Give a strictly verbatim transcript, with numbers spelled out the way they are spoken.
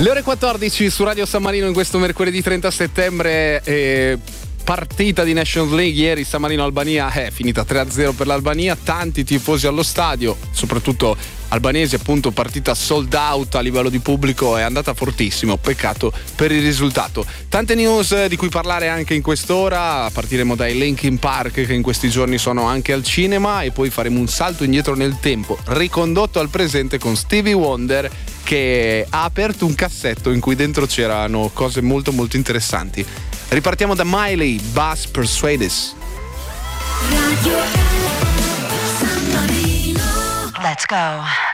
Le ore quattordici su Radio San Marino in questo mercoledì trenta settembre. Eh, partita di Nations League ieri, San Marino-Albania è finita tre a zero per l'Albania, tanti tifosi allo stadio, soprattutto albanesi, appunto, partita sold out a livello di pubblico, è andata fortissimo, peccato per il risultato. Tante news di cui parlare anche in quest'ora, partiremo dai Linkin Park che in questi giorni sono anche al cinema e poi faremo un salto indietro nel tempo, ricondotto al presente con Stevie Wonder che ha aperto un cassetto in cui dentro c'erano cose molto molto interessanti. Ripartiamo da Miley, Bus Persuades. Radio San Marino. Let's go.